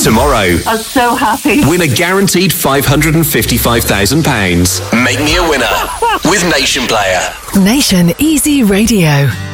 Tomorrow, I'm so happy. win a guaranteed £555,000. Make me a winner with Nation Player. Nation Easy Radio.